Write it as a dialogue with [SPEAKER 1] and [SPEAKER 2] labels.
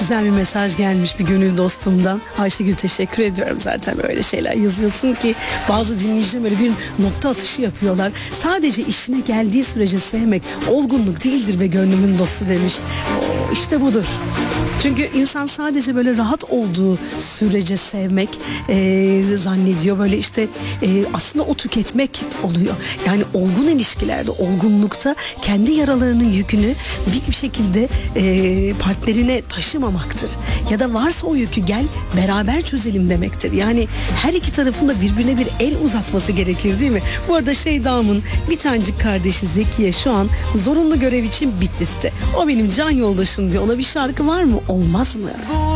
[SPEAKER 1] güzel bir mesaj gelmiş bir gönül dostumdan. Ayşegül, teşekkür ediyorum, zaten böyle şeyler yazıyorsun ki bazı dinleyiciler böyle bir nokta atışı yapıyorlar. Sadece işine geldiği sürece sevmek olgunluk değildir be gönlümün dostu demiş. İşte budur. Çünkü insan sadece böyle rahat olduğu sürece sevmek zannediyor. Böyle işte aslında o tüketmek oluyor. Yani olgun ilişkilerde, olgunlukta kendi yaralarının yükünü bir şekilde partnerine taşımamaktır. Ya da varsa o yükü gel beraber çözelim demektir. Yani her iki tarafın da birbirine bir el uzatması gerekir, değil mi? Bu arada Şeyda'mın bir tanecik kardeşi Zekiye şu an zorunlu görev için Bitlis'te. O benim can yoldaşım diyor. Ona bir şarkı var mı? Olmaz mı?